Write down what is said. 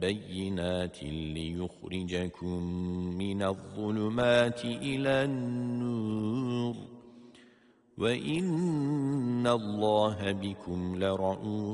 بينات ليخرجكم من الظلمات إلى النور وإن الله بكم لرؤوف